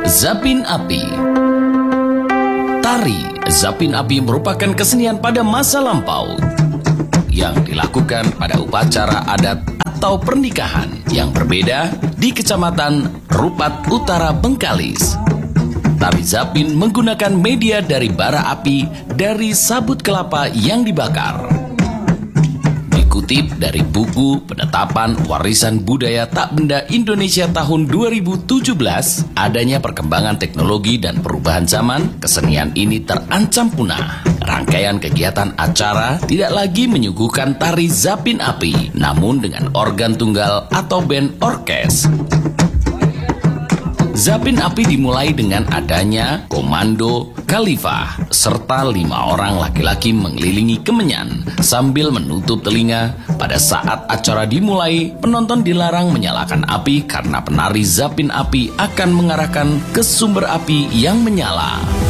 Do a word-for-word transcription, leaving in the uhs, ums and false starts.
Zapin Api. Tari Zapin Api merupakan kesenian pada masa lampau yang dilakukan pada upacara adat atau pernikahan yang berbeda di Kecamatan Rupat Utara Bengkalis. Tari Zapin menggunakan media dari bara api dari sabut kelapa yang dibakar. Dikutip dari buku Penetapan Warisan Budaya Tak Benda Indonesia tahun dua ribu tujuh belas, adanya perkembangan teknologi dan perubahan zaman, kesenian ini terancam punah. Rangkaian kegiatan acara tidak lagi menyuguhkan tari Zapin Api, namun dengan organ tunggal atau band orkes. Zapin Api dimulai dengan adanya komando khalifah serta lima orang laki-laki mengelilingi kemenyan sambil menutup telinga. Pada saat acara dimulai, penonton dilarang menyalakan api karena penari Zapin Api akan mengarahkan ke sumber api yang menyala.